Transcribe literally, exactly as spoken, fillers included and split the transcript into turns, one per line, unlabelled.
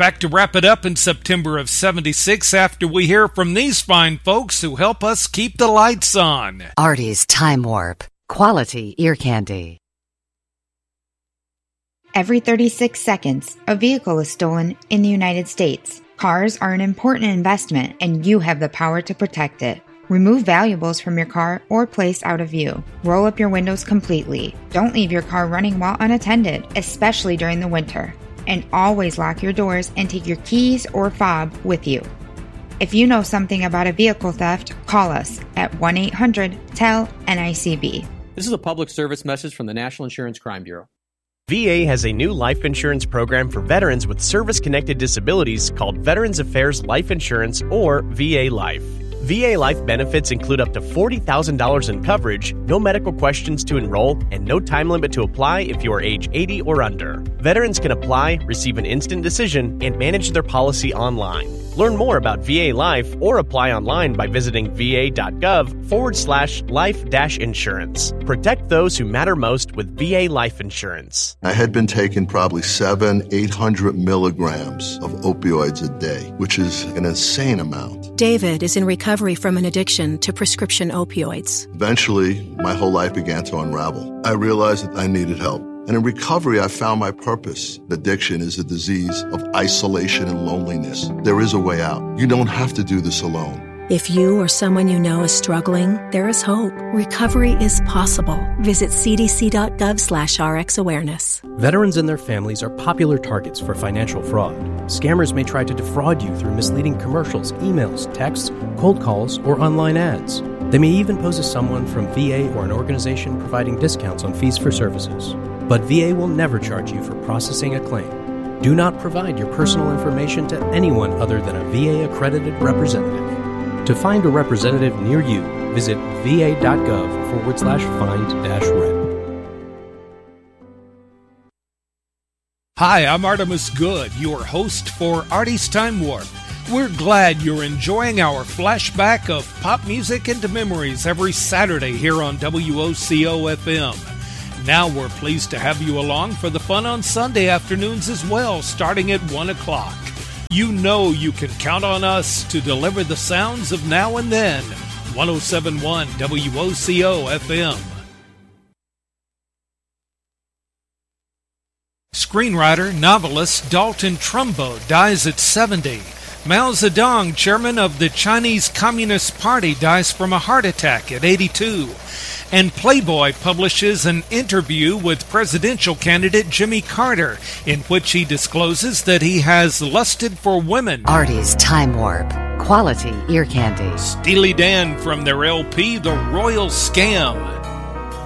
back to wrap it up in September of seventy-six after we hear from these fine folks who help us keep the lights on.
Artie's Time Warp. Quality ear candy.
Every thirty-six seconds, a vehicle is stolen in the United States. Cars are an important investment, and you have the power to protect it. Remove valuables from your car or place out of view. Roll up your windows completely. Don't leave your car running while unattended, especially during the winter. And always lock your doors and take your keys or fob with you. If you know something about a vehicle theft, call us at one eight hundred T E L N I C B.
This is a public service message from the National Insurance Crime Bureau.
V A has a new life insurance program for veterans with service-connected disabilities called Veterans Affairs Life Insurance, or V A Life. V A Life benefits include up to forty thousand dollars in coverage, no medical questions to enroll, and no time limit to apply if you are age eighty or under. Veterans can apply, receive an instant decision, and manage their policy online. Learn more about V A Life or apply online by visiting va.gov forward slash life dash insurance. Protect those who matter most with V A Life Insurance.
I had been taking probably seven, eight hundred milligrams of opioids a day, which is an insane amount.
David is in recovery from an addiction to prescription opioids.
Eventually, my whole life began to unravel. I realized that I needed help. And in recovery, I found my purpose. Addiction is a disease of isolation and loneliness. There is a way out. You don't have to do this alone.
If you or someone you know is struggling, there is hope. Recovery is possible. Visit cdc.gov slash RX awareness.
Veterans and their families are popular targets for financial fraud. Scammers may try to defraud you through misleading commercials, emails, texts, cold calls, or online ads. They may even pose as someone from V A or an organization providing discounts on fees for services. But V A will never charge you for processing a claim. Do not provide your personal information to anyone other than a V A-accredited representative. To find a representative near you, visit va.gov forward slash find dash rep.
Hi, I'm Artemis Good, your host for Artie's Time Warp. We're glad you're enjoying our flashback of pop music into memories every Saturday here on W O C O F M. Now we're pleased to have you along for the fun on Sunday afternoons as well, starting at one o'clock. You know you can count on us to deliver the sounds of now and then. one oh seven point one W O C O F M. Screenwriter, novelist Dalton Trumbo dies at seventy. Mao Zedong, chairman of the Chinese Communist Party, dies from a heart attack at eighty-two. And Playboy publishes an interview with presidential candidate Jimmy Carter, in which he discloses that he has lusted for women.
Artie's Time Warp. Quality ear candy.
Steely Dan from their L P, The Royal Scam.